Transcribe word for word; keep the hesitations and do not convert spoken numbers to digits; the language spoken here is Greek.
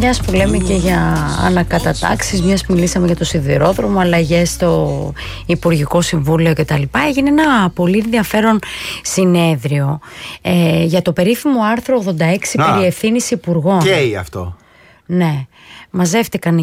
Μιας που λέμε και για ανακατατάξεις, μιας που μιλήσαμε για το σιδηρόδρομο, αλλαγές στο Υπουργικό Συμβούλιο κτλ. Έγινε ένα πολύ ενδιαφέρον συνέδριο ε, για το περίφημο άρθρο ογδόντα έξι περί ευθύνης υπουργών. Καίει αυτό. Ναι, μαζεύτηκαν